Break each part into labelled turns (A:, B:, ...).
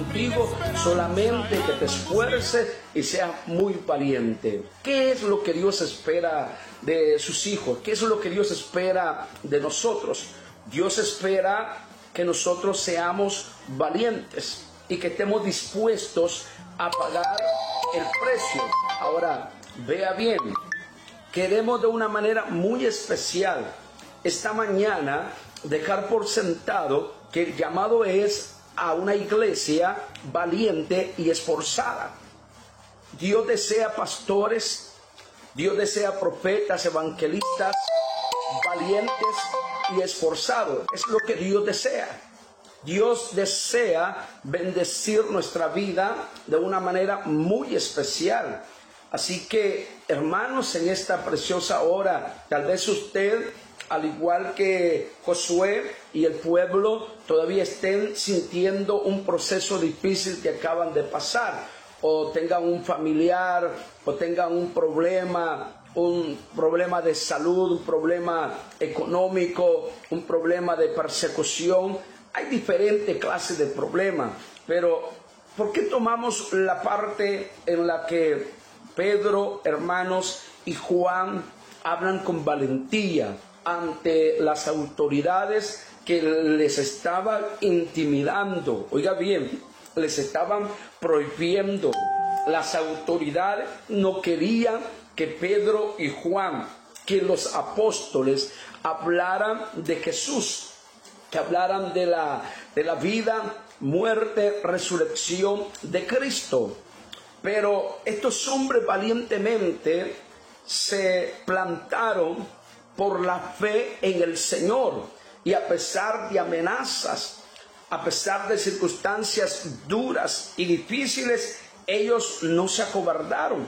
A: contigo, solamente que te esfuerces y seas muy valiente. ¿Qué es lo que Dios espera de sus hijos? ¿Qué es lo que Dios espera de nosotros? Dios espera que nosotros seamos valientes y que estemos dispuestos a pagar el precio. Ahora, vea bien, queremos de una manera muy especial esta mañana dejar por sentado que el llamado es a una iglesia valiente y esforzada. Dios desea pastores, Dios desea profetas, evangelistas, valientes y esforzados. Es lo que Dios desea. Dios desea bendecir nuestra vida de una manera muy especial. Así que, hermanos, en esta preciosa hora, tal vez usted, al igual que Josué y el pueblo, todavía estén sintiendo un proceso difícil que acaban de pasar, o tengan un familiar, o tengan un problema de salud, un problema económico, un problema de persecución. Hay diferentes clases de problemas, pero ¿por qué tomamos la parte en la que Pedro, hermanos, y Juan hablan con valentía ante las autoridades que les estaban intimidando? Oiga bien, les estaban prohibiendo. Las autoridades no querían que Pedro y Juan, que los apóstoles, hablaran de Jesús, que hablaran de la vida, muerte, resurrección de Cristo. Pero estos hombres valientemente se plantaron por la fe en el Señor, y a pesar de amenazas, a pesar de circunstancias duras y difíciles, ellos no se acobardaron.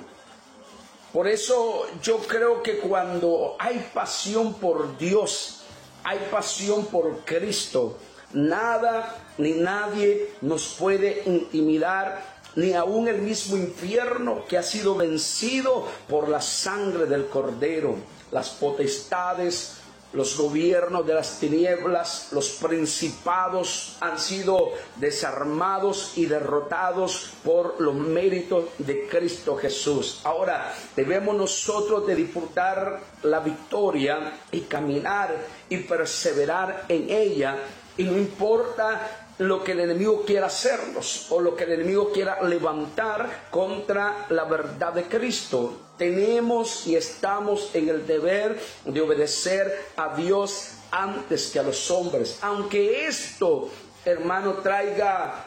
A: Por eso yo creo que cuando hay pasión por Dios, hay pasión por Cristo, nada ni nadie nos puede intimidar, ni aun el mismo infierno que ha sido vencido por la sangre del Cordero. Las potestades, los gobiernos de las tinieblas, los principados han sido desarmados y derrotados por los méritos de Cristo Jesús. Ahora debemos nosotros de disfrutar la victoria y caminar y perseverar en ella, y no importa lo que el enemigo quiera hacernos o lo que el enemigo quiera levantar contra la verdad de Cristo. Tenemos y estamos en el deber de obedecer a Dios antes que a los hombres, aunque esto, hermano, traiga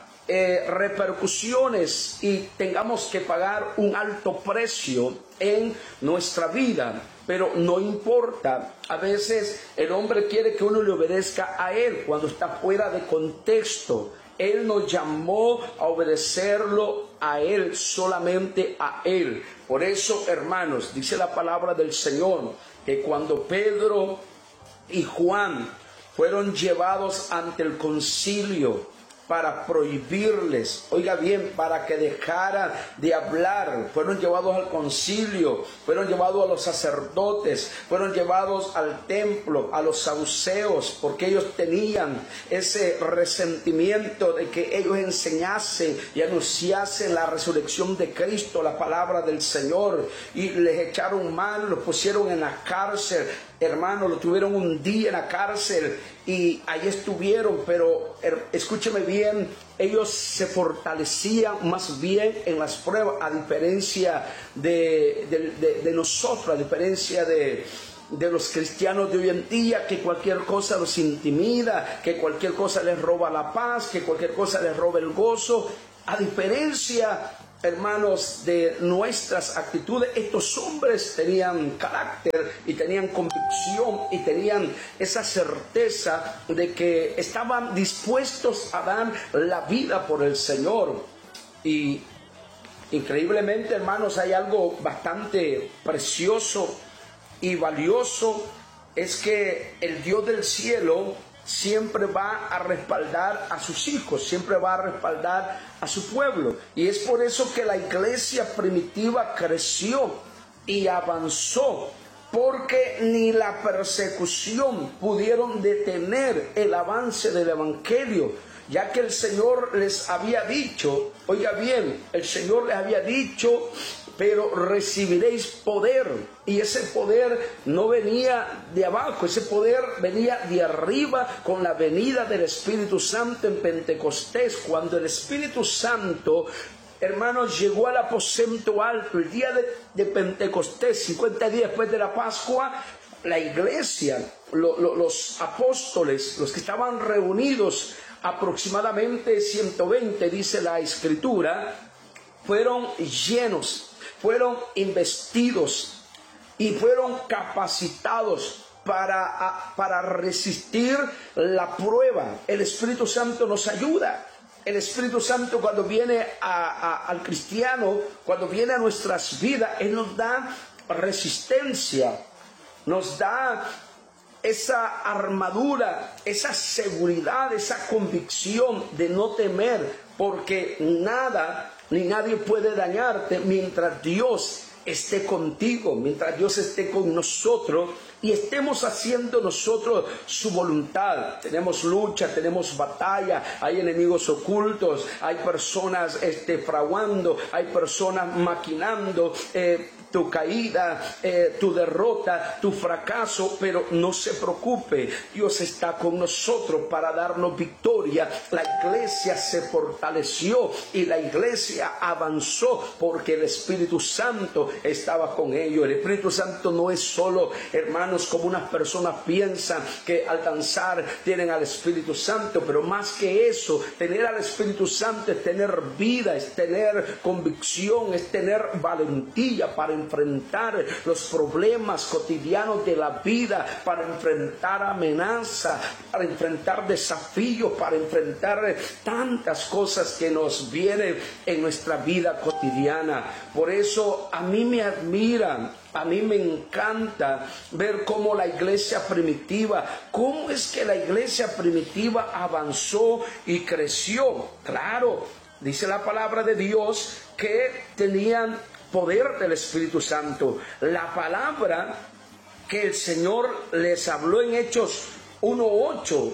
A: repercusiones y tengamos que pagar un alto precio en nuestra vida. Pero no importa. A veces el hombre quiere que uno le obedezca a él cuando está fuera de contexto. Él nos llamó a obedecerlo a él, solamente a él. Por eso, hermanos, dice la palabra del Señor, que cuando Pedro y Juan fueron llevados ante el concilio para prohibirles, oiga bien, para que dejaran de hablar, fueron llevados al concilio, fueron llevados a los sacerdotes, fueron llevados al templo, a los saduceos, porque ellos tenían ese resentimiento de que ellos enseñasen y anunciasen la resurrección de Cristo, la palabra del Señor, y les echaron mano, los pusieron en la cárcel. Hermano, lo tuvieron un día en la cárcel y allí estuvieron, pero escúcheme bien, ellos se fortalecían más bien en las pruebas, a diferencia de nosotros, a diferencia de los cristianos de hoy en día, que cualquier cosa los intimida, que cualquier cosa les roba la paz, que cualquier cosa les roba el gozo. A diferencia, hermanos, de nuestras actitudes, estos hombres tenían carácter y tenían convicción y tenían esa certeza de que estaban dispuestos a dar la vida por el Señor. Y increíblemente, hermanos, hay algo bastante precioso y valioso, es que el Dios del cielo siempre va a respaldar a sus hijos, siempre va a respaldar a su pueblo. Y es por eso que la iglesia primitiva creció y avanzó, porque ni la persecución pudieron detener el avance del evangelio. ya que el Señor les había dicho, oiga bien, el Señor les había dicho, pero recibiréis poder. Y ese poder no venía de abajo, ese poder venía de arriba con la venida del Espíritu Santo en Pentecostés. Cuando el Espíritu Santo, hermanos, llegó al aposento alto el día de Pentecostés, 50 días después de la Pascua, la iglesia, los apóstoles, los que estaban reunidos, aproximadamente 120, dice la Escritura, fueron llenos, fueron investidos y fueron capacitados para resistir la prueba. El Espíritu Santo nos ayuda. El Espíritu Santo, cuando viene al cristiano, cuando viene a nuestras vidas, Él nos da resistencia, nos da esa armadura, esa seguridad, esa convicción de no temer, porque nada ni nadie puede dañarte mientras Dios esté contigo, mientras Dios esté con nosotros y estemos haciendo nosotros su voluntad. Tenemos lucha, tenemos batalla, hay enemigos ocultos, hay personas fraguando, hay personas maquinando tu caída, tu derrota, tu fracaso, pero no se preocupe, Dios está con nosotros para darnos victoria. La iglesia se fortaleció y la iglesia avanzó porque el Espíritu Santo estaba con ellos. El Espíritu Santo no es solo, hermanos, como unas personas piensan que al danzar tienen al Espíritu Santo, pero más que eso, tener al Espíritu Santo es tener vida, es tener convicción, es tener valentía para enfrentar los problemas cotidianos de la vida, para enfrentar amenazas, para enfrentar desafíos, para enfrentar tantas cosas que nos vienen en nuestra vida cotidiana. Por eso a mí me admiran, a mí me encanta ver cómo la iglesia primitiva, cómo es que la iglesia primitiva avanzó y creció. Claro, dice la palabra de Dios que tenían poder del Espíritu Santo. La palabra que el Señor les habló en Hechos 1:8,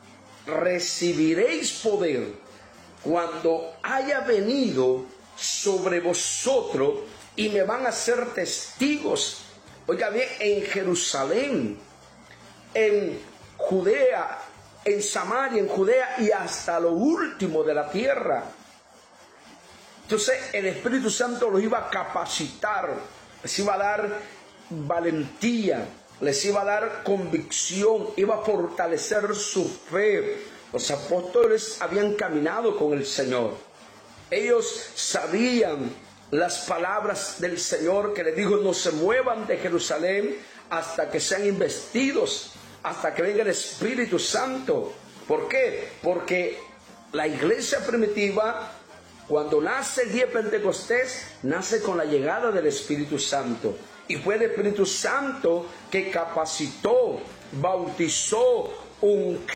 A: recibiréis poder cuando haya venido sobre vosotros y me van a ser testigos. Oiga bien, en Jerusalén, en Judea, en Samaria, en Judea y hasta lo último de la tierra. Entonces el Espíritu Santo los iba a capacitar, les iba a dar valentía, les iba a dar convicción, iba a fortalecer su fe. Los apóstoles habían caminado con el Señor. Ellos sabían las palabras del Señor que les dijo: no se muevan de Jerusalén hasta que sean investidos, hasta que venga el Espíritu Santo. ¿Por qué? Porque la iglesia primitiva, cuando nace el día de Pentecostés, nace con la llegada del Espíritu Santo. Y fue el Espíritu Santo que capacitó, bautizó, ungió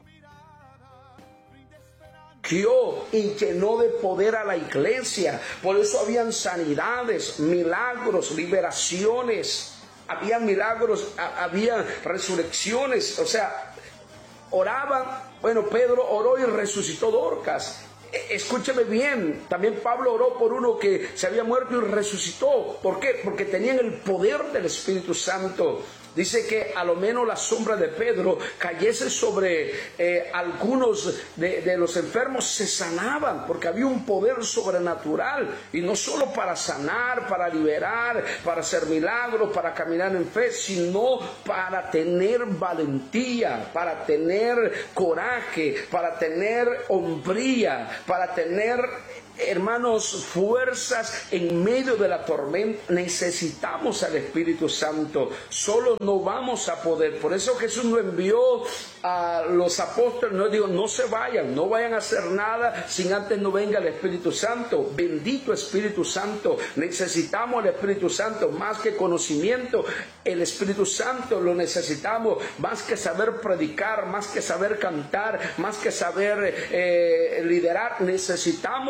A: y llenó de poder a la iglesia. Por eso habían sanidades, milagros, liberaciones, había milagros, había resurrecciones. O sea, oraban. Bueno, Pedro oró y resucitó Dorcas. Escúcheme bien, también Pablo oró por uno que se había muerto y resucitó. ¿Por qué? Porque tenían el poder del Espíritu Santo. Dice que a lo menos la sombra de Pedro cayese sobre algunos de los enfermos, se sanaban, porque había un poder sobrenatural, y no solo para sanar, para liberar, para hacer milagros, para caminar en fe, sino para tener valentía, para tener coraje, para tener hombría, para tener, hermanos, fuerzas en medio de la tormenta. Necesitamos al Espíritu Santo, solo no vamos a poder. Por eso Jesús no envió a los apóstoles, no digo: no se vayan, no vayan a hacer nada sin antes no venga el Espíritu Santo. Bendito Espíritu Santo, necesitamos al Espíritu Santo, más que conocimiento, el Espíritu Santo lo necesitamos, más que saber predicar, más que saber cantar, más que saber liderar, necesitamos al Espíritu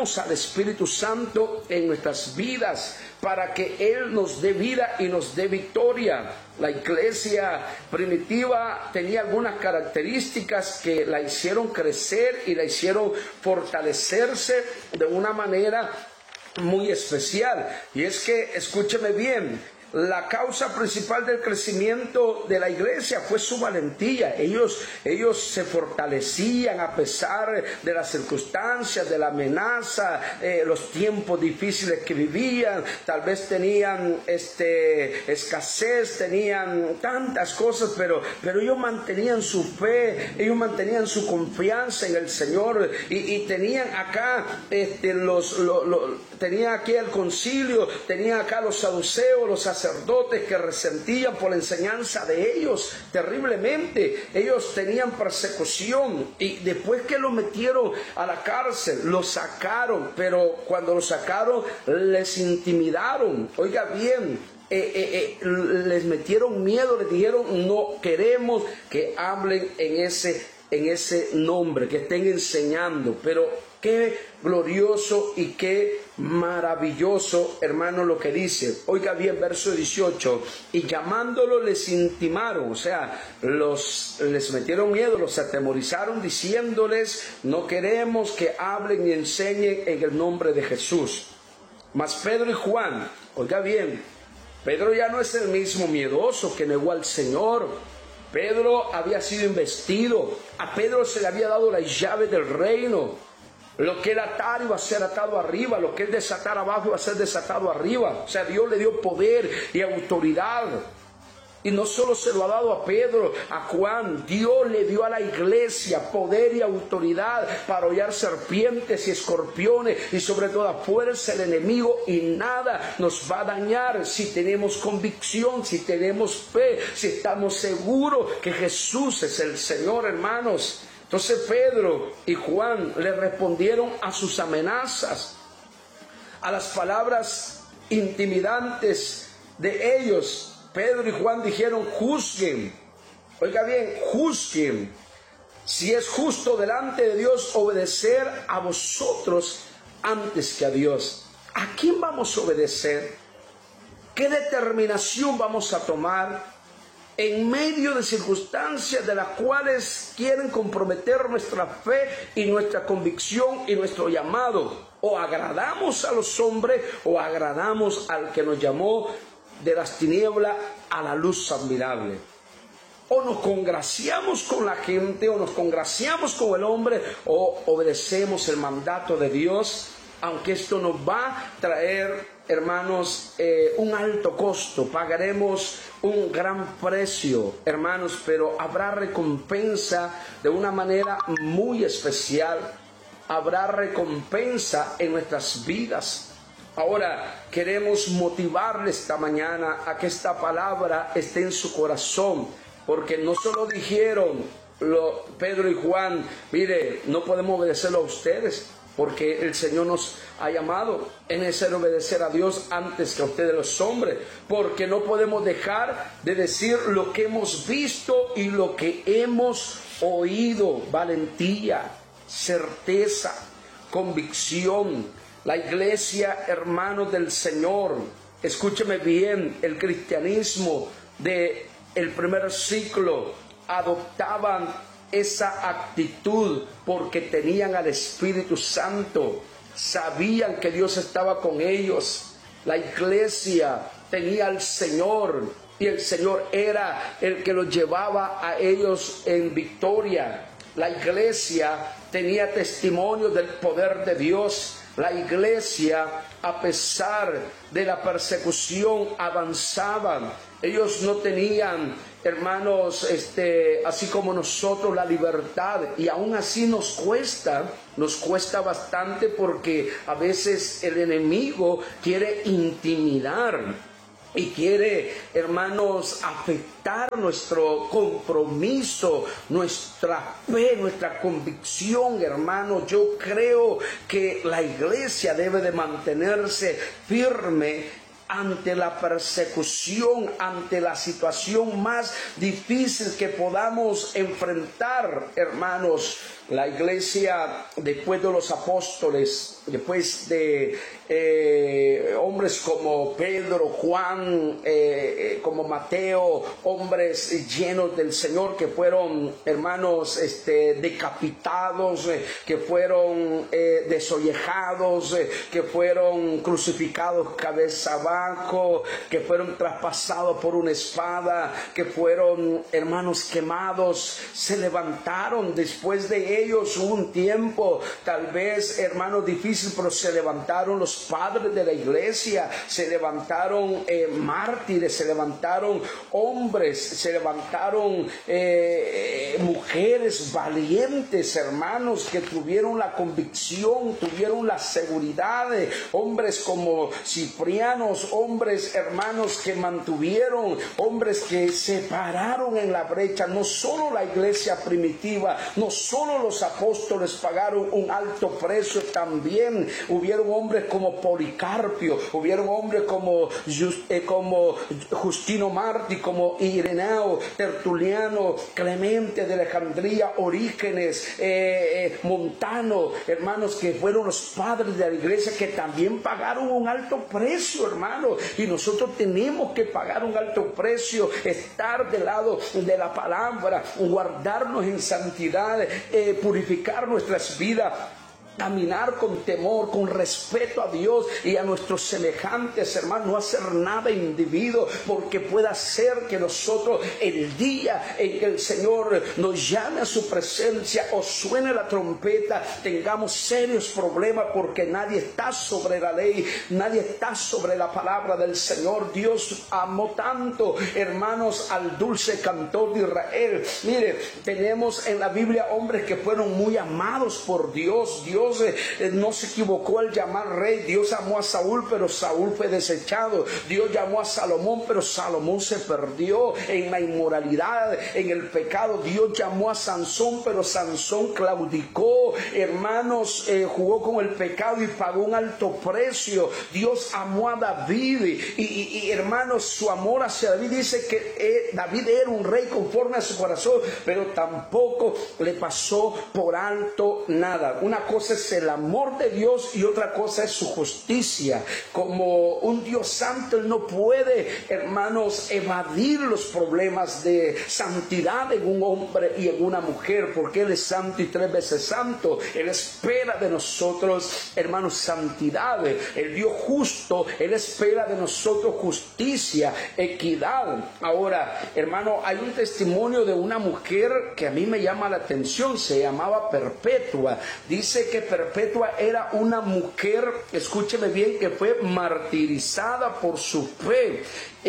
A: Espíritu Santo en nuestras vidas para que Él nos dé vida y nos dé victoria. La iglesia primitiva tenía algunas características que la hicieron crecer y la hicieron fortalecerse de una manera muy especial. Y es que, escúcheme bien, la causa principal del crecimiento de la iglesia fue su valentía. Ellos se fortalecían a pesar de las circunstancias, de la amenaza, los tiempos difíciles que vivían. Tal vez tenían escasez, tenían tantas cosas, pero ellos mantenían su fe, ellos mantenían su confianza en el Señor, y tenían acá tenían aquí el concilio, tenían acá los saduceos, los sacerdotes que resentían por la enseñanza de ellos terriblemente. Ellos tenían persecución, y después que lo metieron a la cárcel, lo sacaron, pero cuando lo sacaron les intimidaron. Oiga bien, les metieron miedo, les dijeron: no queremos que hablen en ese nombre, que estén enseñando. Pero qué glorioso y qué maravilloso, hermano, lo que dice. Oiga bien, verso 18: y llamándolo les intimaron, o sea, les metieron miedo, los atemorizaron, diciéndoles: no queremos que hablen ni enseñen en el nombre de Jesús. Mas Pedro y Juan, oiga bien, Pedro ya no es el mismo miedoso que negó al Señor. Pedro había sido investido, a Pedro se le había dado la llave del reino. Lo que él atar iba a ser atado arriba, lo que él desatar abajo iba a ser desatado arriba. O sea, Dios le dio poder y autoridad. Y no solo se lo ha dado a Pedro, a Juan, Dios le dio a la iglesia poder y autoridad para hollar serpientes y escorpiones y sobre toda fuerza del enemigo, y nada nos va a dañar si tenemos convicción, si tenemos fe, si estamos seguros que Jesús es el Señor, hermanos. Entonces Pedro y Juan le respondieron a sus amenazas, a las palabras intimidantes de ellos. Pedro y Juan dijeron: juzguen, oiga bien, juzguen si es justo delante de Dios obedecer a vosotros antes que a Dios. ¿A quién vamos a obedecer? ¿Qué determinación vamos a tomar en medio de circunstancias de las cuales quieren comprometer nuestra fe y nuestra convicción y nuestro llamado? O agradamos a los hombres o agradamos al que nos llamó de las tinieblas a la luz admirable. O nos congraciamos con la gente, o nos congraciamos con el hombre, o obedecemos el mandato de Dios, aunque esto nos va a traer, hermanos, un alto costo. Pagaremos un gran precio, hermanos, pero habrá recompensa de una manera muy especial. Habrá recompensa en nuestras vidas. Ahora queremos motivarle esta mañana a que esta palabra esté en su corazón, porque no solo dijeron Pedro y Juan: mire, no podemos obedecerlo a ustedes, porque el Señor nos ha llamado. Es necesario obedecer a Dios antes que a ustedes los hombres, porque no podemos dejar de decir lo que hemos visto y lo que hemos oído. Valentía, certeza, convicción. La iglesia, hermanos del Señor, escúcheme bien, el cristianismo del primer siglo adoptaban esa actitud porque tenían al Espíritu Santo, sabían que Dios estaba con ellos. La iglesia tenía al Señor y el Señor era el que los llevaba a ellos en victoria. La iglesia tenía testimonio del poder de Dios. La iglesia, a pesar de la persecución, avanzaban. Ellos no tenían, hermanos, así como nosotros, la libertad, y aún así nos cuesta bastante, porque a veces el enemigo quiere intimidar y quiere, hermanos, afectar nuestro compromiso, nuestra fe, nuestra convicción, hermanos. Yo creo que la iglesia debe de mantenerse firme ante la persecución, ante la situación más difícil que podamos enfrentar, hermanos. La iglesia, después de los apóstoles, después de hombres como Pedro, Juan, como Mateo, hombres llenos del Señor, que fueron, hermanos, decapitados, que fueron desollejados, que fueron crucificados cabeza abajo, que fueron traspasados por una espada, que fueron, hermanos, quemados, se levantaron. Después de ellos hubo un tiempo, tal vez, hermanos, difícil, pero se levantaron los padres de la iglesia, se levantaron mártires, se levantaron hombres, se levantaron mujeres valientes, hermanos, que tuvieron la convicción, tuvieron la seguridad, hombres como Ciprianos, hombres, hermanos, que mantuvieron, hombres que se pararon en la brecha. No solo la iglesia primitiva, no solo los apóstoles pagaron un alto precio, también hubieron hombres como Policarpio, hubieron hombres como Justino Mártir, como Ireneo, Tertuliano, Clemente de Alejandría, Orígenes, Montano, hermanos, que fueron los padres de la iglesia, que también pagaron un alto precio, hermanos. Y nosotros tenemos que pagar un alto precio, estar del lado de la palabra, guardarnos en santidad, purificar nuestras vidas, caminar con temor, con respeto a Dios y a nuestros semejantes, hermanos, no hacer nada indebido, porque pueda ser que nosotros, el día en que el Señor nos llame a su presencia o suene la trompeta, tengamos serios problemas, porque nadie está sobre la ley, nadie está sobre la palabra del Señor. Dios amó tanto, hermanos, al dulce cantor de Israel. Mire, tenemos en la Biblia hombres que fueron muy amados por Dios. Dios no se equivocó al llamar rey. Dios amó a Saúl, pero Saúl fue desechado. Dios llamó a Salomón, pero Salomón se perdió en la inmoralidad, en el pecado. Dios llamó a Sansón, pero Sansón claudicó, hermanos, jugó con el pecado y pagó un alto precio. Dios amó a David y hermanos, su amor hacia David, dice que David era un rey conforme a su corazón, pero tampoco le pasó por alto nada. Una cosa es el amor de Dios y otra cosa es su justicia. Como un Dios santo, Él no puede, hermanos, evadir los problemas de santidad en un hombre y en una mujer, porque Él es santo y 3 veces santo. Él espera de nosotros, hermanos, santidad. El Dios justo, Él espera de nosotros justicia, equidad. Ahora, hermano, hay un testimonio de una mujer que a mí me llama la atención. Se llamaba Perpetua. Dice que Perpetua era una mujer, escúcheme bien, que fue martirizada por su fe.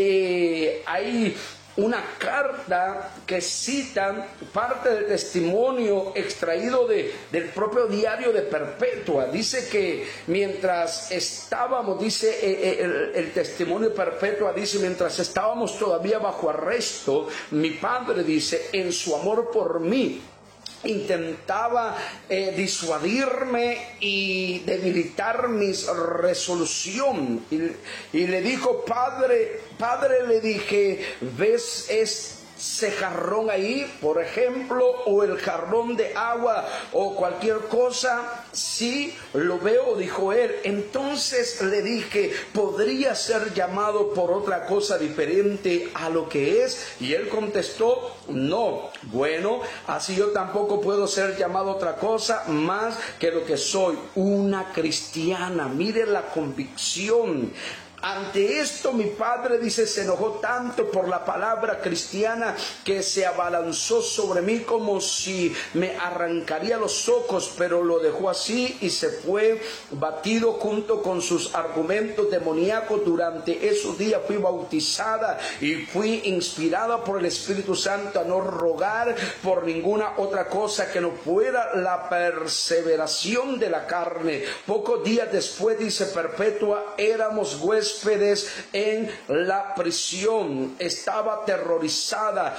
A: Hay una carta que cita parte del testimonio extraído del propio diario de Perpetua. Dice que mientras estábamos, dice el testimonio de Perpetua, dice, mientras estábamos todavía bajo arresto, mi padre, dice, en su amor por mí, intentaba disuadirme y debilitar mi resolución, y le dijo: padre, le dije, ¿ves ese jarrón ahí, por ejemplo, o el jarrón de agua o cualquier cosa? Sí, lo veo, dijo él. Entonces le dije: ¿podría ser llamado por otra cosa diferente a lo que es? Y él contestó: no. Bueno, así yo tampoco puedo ser llamado otra cosa más que lo que soy, una cristiana. Mire la convicción. Ante esto mi padre, dice, se enojó tanto por la palabra cristiana que se abalanzó sobre mí como si me arrancaría los ojos, pero lo dejó así y se fue batido junto con sus argumentos demoníacos. Durante esos días fui bautizada y fui inspirada por el Espíritu Santo a no rogar por ninguna otra cosa que no fuera la perseveración de la carne. Pocos días después, dice Perpetua, éramos huéspedes en la prisión. Estaba aterrorizada